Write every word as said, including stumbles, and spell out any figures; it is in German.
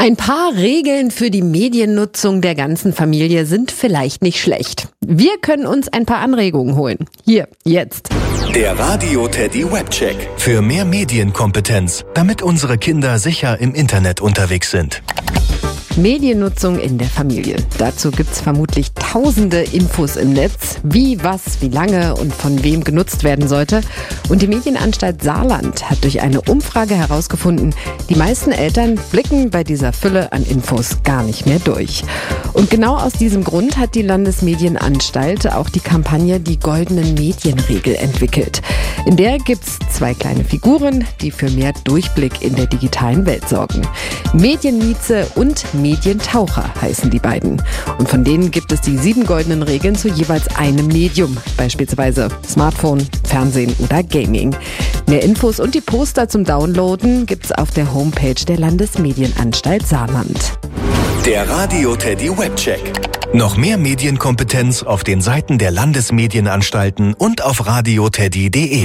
Ein paar Regeln für die Mediennutzung der ganzen Familie sind vielleicht nicht schlecht. Wir können uns ein paar Anregungen holen. Hier, jetzt. Der Radio Teddy Webcheck. Für mehr Medienkompetenz, damit unsere Kinder sicher im Internet unterwegs sind. Mediennutzung in der Familie. Dazu gibt's vermutlich tausende Infos im Netz, wie, was, wie lange und von wem genutzt werden sollte. Und die Medienanstalt Saarland hat durch eine Umfrage herausgefunden, die meisten Eltern blicken bei dieser Fülle an Infos gar nicht mehr durch. Und genau aus diesem Grund hat die Landesmedienanstalt auch die Kampagne Die goldenen Medienregel entwickelt. In der gibt's zwei kleine Figuren, die für mehr Durchblick in der digitalen Welt sorgen. Medienmieze und Medientaucher heißen die beiden. Und von denen gibt es die sieben goldenen Regeln zu jeweils einem Medium, beispielsweise Smartphone, Fernsehen oder Gaming. Mehr Infos und die Poster zum Downloaden gibt's auf der Homepage der Landesmedienanstalt Saarland. Der Radio Teddy Webcheck. Noch mehr Medienkompetenz auf den Seiten der Landesmedienanstalten und auf radioteddy punkt de.